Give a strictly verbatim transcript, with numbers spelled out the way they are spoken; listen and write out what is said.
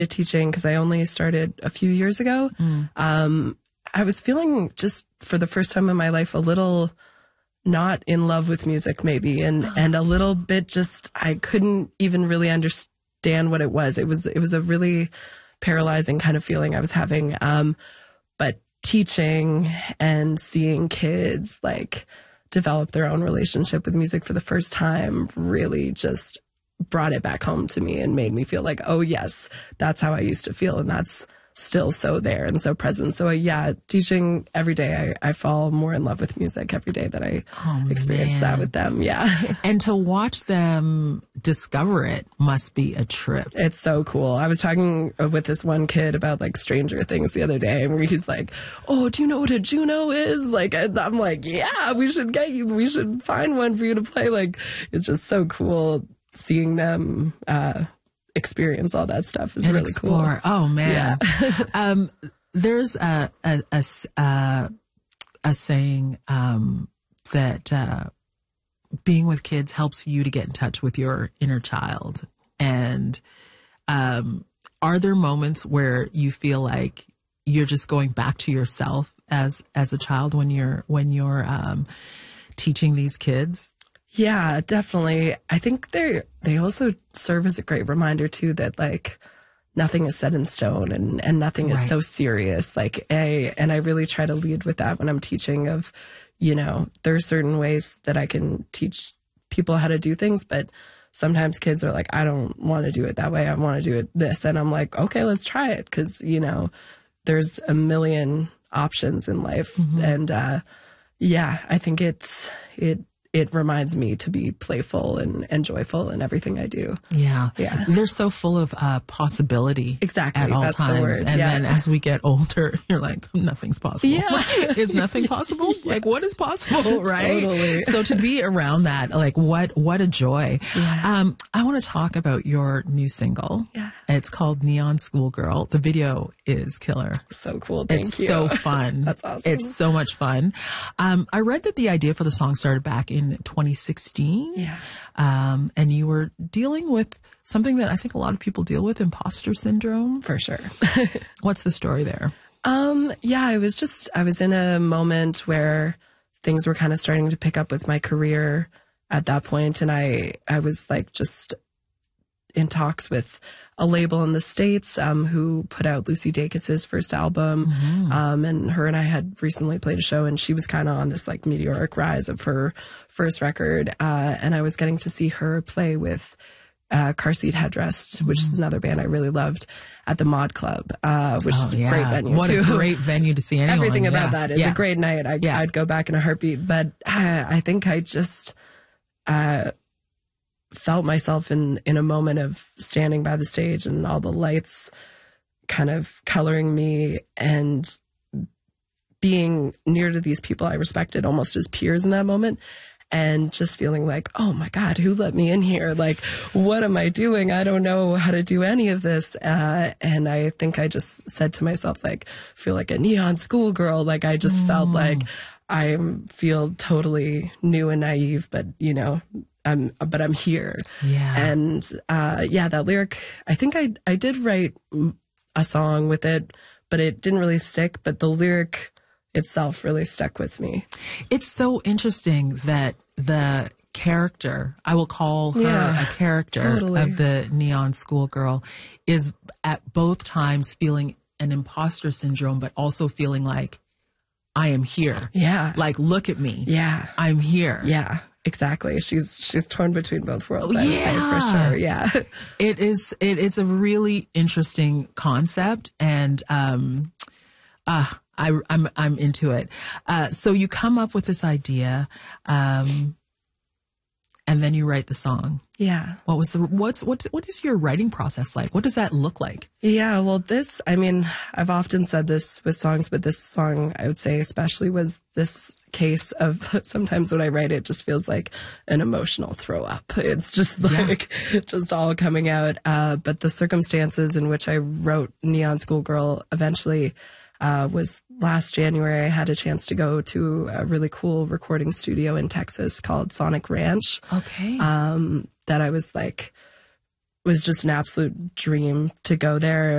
teaching because I only started a few years ago. Mm. Um, I was feeling just for the first time in my life a little not in love with music maybe, and, and a little bit just, I couldn't even really understand what it was. It was, it was a really paralyzing kind of feeling I was having. Um, but teaching and seeing kids like develop their own relationship with music for the first time really just brought it back home to me and made me feel like, oh yes, that's how I used to feel. And that's still so there and so present. So uh, yeah, teaching every day, I, I fall more in love with music every day that I oh, experience man. that with them. Yeah. And to watch them discover it must be a trip. It's so cool. I was talking with this one kid about like Stranger Things the other day, and he's like, oh, do you know what a Juno is? Like, and I'm like, yeah, we should get you, we should find one for you to play. Like, it's just so cool seeing them, uh, experience all that stuff is and really explore. cool. Oh man. Yeah. um, there's a, a, a, a, a saying, um, that, uh, being with kids helps you to get in touch with your inner child. And, um, are there moments where you feel like you're just going back to yourself as, as a child when you're, when you're, um, teaching these kids? Yeah, definitely. I think they they also serve as a great reminder too that like nothing is set in stone and, and nothing is right. so serious. Like a and I really try to lead with that when I'm teaching of, you know, there are certain ways that I can teach people how to do things, but sometimes kids are like, I don't want to do it that way. I want to do it this. And I'm like, okay, let's try it. Cause you know, there's a million options in life. Mm-hmm. And, uh, yeah, I think it's, it, it reminds me to be playful and, and joyful in everything I do. Yeah. Yeah. They're so full of uh, possibility exactly. at all That's times. The word. And yeah. then as we get older, you're like, nothing's possible. Yeah. Is nothing possible? Yes. Like, what is possible, right? Totally. So to be around that, like, what what a joy. Yeah. Um, I want to talk about your new single. Yeah. It's called Neon Schoolgirl. The video is killer. So cool. Thank it's you. so fun. That's awesome. It's so much fun. Um, I read that the idea for the song started back in twenty sixteen. Yeah. Um, and you were dealing with something that I think a lot of people deal with, imposter syndrome. For sure. What's the story there? Um, yeah, I was just, I was in a moment where things were kind of starting to pick up with my career at that point, and I, I was like just in talks with a label in the States, um, who put out Lucy Dacus's first album. Mm-hmm. Um, and her and I had recently played a show, and she was kind of on this like meteoric rise of her first record. Uh, and I was getting to see her play with, uh, Car Seat Headrest, mm-hmm. which is another band I really loved, at the Mod Club, uh, which oh, is a yeah. great venue what too. What a great venue to see anyone. Everything about yeah. that is yeah. a great night. I, yeah. I'd go back in a heartbeat, but uh, I think I just, uh, felt myself in, in a moment of standing by the stage and all the lights kind of coloring me and being near to these people I respected almost as peers in that moment, and just feeling like, oh my God, who let me in here? Like, what am I doing? I don't know how to do any of this. Uh, and I think I just said to myself, like, feel like a neon schoolgirl. Like, I just mm. felt like I feel totally new and naive, but you know, I'm, but I'm here. Yeah. And, uh, yeah, that lyric, I think I, I did write a song with it, but it didn't really stick, but the lyric itself really stuck with me. It's so interesting that the character, I will call her yeah, a character totally. of the neon schoolgirl, is at both times feeling an imposter syndrome, but also feeling like, I am here. Yeah. Like, look at me. Yeah. I'm here. Yeah. Exactly. She's she's torn between both worlds, I yeah. would say, for sure. Yeah. It is it is a really interesting concept, and um uh I I'm I'm into it. Uh so you come up with this idea, um and then you write the song. Yeah. What was the what's what what is your writing process like? What does that look like? Yeah, well, this, I mean, I've often said this with songs, but this song, I would say especially, was this case of sometimes when I write it, it just feels like an emotional throw up. It's just like, yeah. just all coming out. Uh, but the circumstances in which I wrote Neon Schoolgirl eventually uh, was last January. I had a chance to go to a really cool recording studio in Texas called Sonic Ranch. Okay. Um, that I was like, was just an absolute dream to go there.